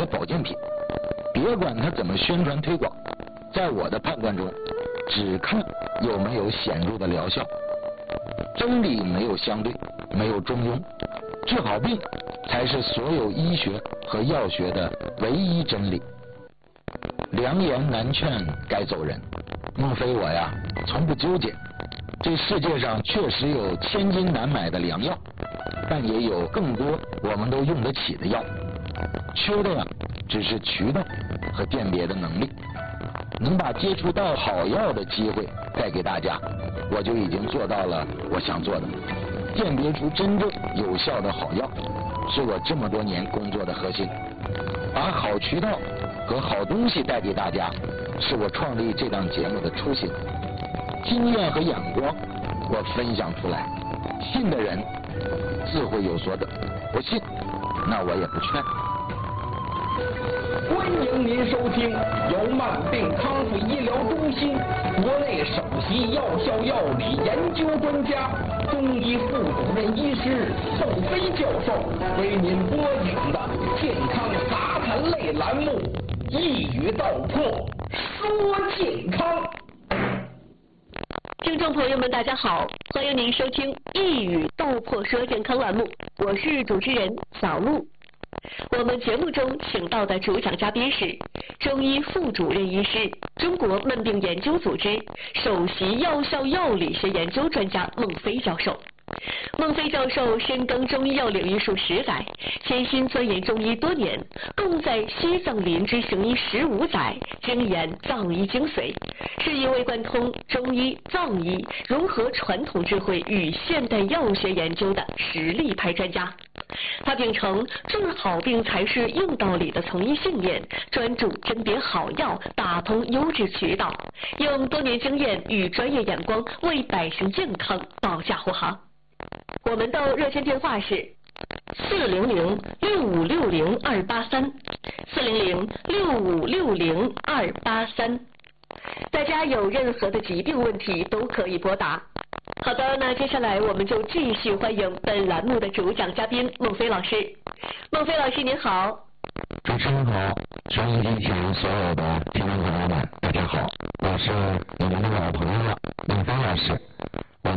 和保健品，别管它怎么宣传推广，在我的判断中，只看有没有显著的疗效。真理没有相对，没有中庸，治好病才是所有医学和药学的唯一真理。良言难劝该走人，孟非我呀从不纠结。这世界上确实有千金难买的良药，但也有更多我们都用得起的药，缺的呀只是渠道和辨别的能力。能把接触到好药的机会带给大家，我就已经做到了我想做的。辨别出真正有效的好药，是我这么多年工作的核心。把好渠道和好东西带给大家，是我创立这档节目的初心。经验和眼光我分享出来，信的人自会有所得，不信那我也不劝。 欢迎您收听由慢病康复医疗中心国内首席药效药理研究专家、中医副主任医师宋飞教授为您播讲的健康杂谈类栏目《一语道破说健康》。 听众朋友们大家好，欢迎您收听《一语道破说健康》栏目，我是主持人小璐。我们节目中请到的主讲嘉宾是中医副主任医师、中国慢病研究组织首席药效药理学研究专家孟非教授。孟非教授深耕中医药领域数10载，潜心钻研中医多年，共在西藏林芝行医15载，精研藏医精髓，是一位贯通中医、藏医、融合传统智慧与现代药学研究的实力派专家。他秉承治好病才是硬道理的从医信念，专注甄别好药，打通优质渠道，用多年经验与专业眼光为百姓健康保驾护航。我们的热线电话是400-6560-283，400-6560-283，大家有任何的疾病问题都可以拨打。好的，那接下来我们就继续欢迎本栏目的主讲嘉宾孟非老师。孟非老师您好。 主持人好，收音机前所有的听众朋友们大家好，我是你们的老朋友孟非老师。